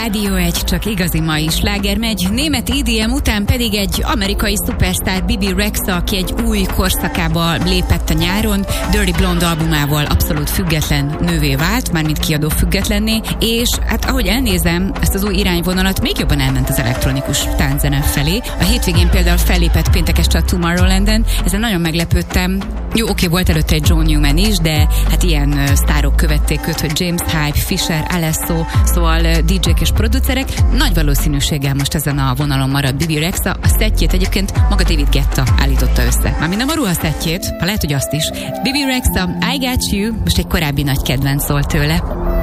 Rádió 1, csak igazi mai sláger megy. Német EDM után pedig egy amerikai szupersztár, Bebe Rexha, aki egy új korszakába lépett a nyáron, Dirty Blonde albumával abszolút független nővé vált, mármint kiadó függetlenné, és hát ahogy elnézem ezt az új irányvonalat, még jobban elment az elektronikus tánczene felé. A hétvégén például fellépett péntek este a Tomorrowlanden, ezen nagyon meglepődtem. Jó, oké, volt előtte egy John Newman is, de hát ilyen sztárok követték őt, hogy James Hype, Fisher, Alesso, szóval DJ-k és producerek. Nagy valószínűséggel most ezen a vonalon marad Bebe Rexha. A szettjét egyébként maga David Guetta állította össze. Mármint nem a ruha szettjét, ha lehet, hogy azt is. Bebe Rexha, I Got You, most egy korábbi nagy kedvenc szól tőle.